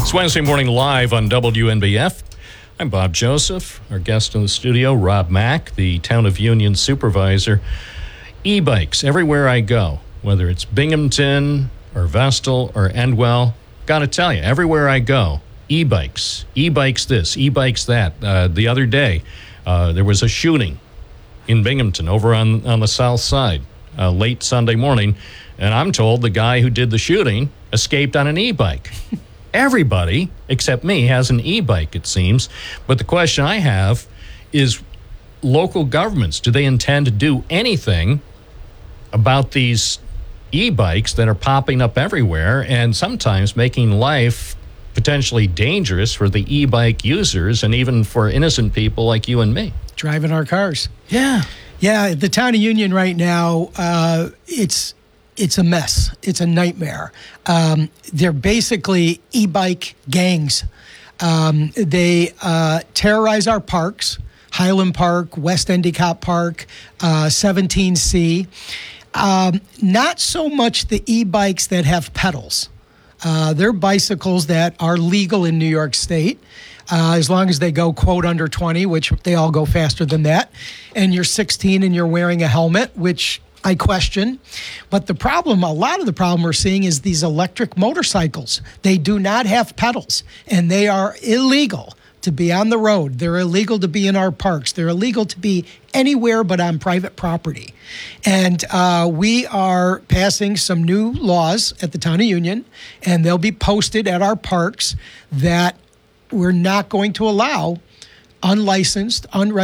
It's Wednesday morning live on WNBF. I'm Bob Joseph. Our guest in the studio, Rob Mack, the Town of Union supervisor. E-bikes everywhere I go, whether it's Binghamton or Vestal or Endwell. Got to tell you, everywhere I go, e-bikes. E-bikes this, e-bikes that. The other day, there was a shooting in Binghamton over on the south side late Sunday morning, and I'm told the guy who did the shooting escaped on an e-bike. Everybody, except me, has an e-bike, it seems. But the question I have is, local governments, do they intend to do anything about these e-bikes that are popping up everywhere and sometimes making life potentially dangerous for the e-bike users and even for innocent people like you and me? Driving our cars. Yeah. Yeah, the Town of Union right now, it's a mess. It's a nightmare. They're basically e-bike gangs. They terrorize our parks, Highland Park, West Endicott Park, 17C. Not so much the e-bikes that have pedals. They're bicycles that are legal in New York State, as long as they go, quote, under 20, which they all go faster than that. And you're 16 and you're wearing a helmet, which I question. But a lot of the problem we're seeing is these electric motorcycles. They do not have pedals, and they are illegal to be on the road. They're illegal to be in our parks. They're illegal to be anywhere but on private property. And we are passing some new laws at the Town of Union, and they'll be posted at our parks that we're not going to allow unlicensed, unregistered